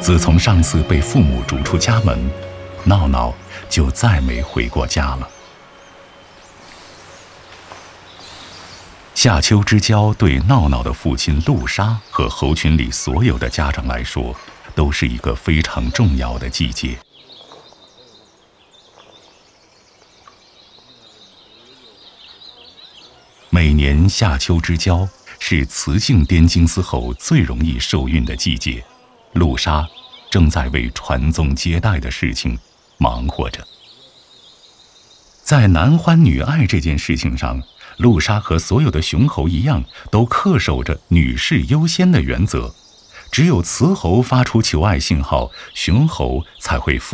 自从上次被父母逐出家门，闹闹就再没回过家了。夏秋之交对闹闹的父亲陆沙和猴群里所有的家长来说，都是一个非常重要的季节。每年夏秋之交是雌性滇金丝猴最容易受孕的季节，陆沙正在为传宗接代的事情忙活着。在男欢女爱这件事情上，陆沙和所有的雄猴一样，都恪守着女士优先的原则。只有雌猴发出求爱信号，雄猴才会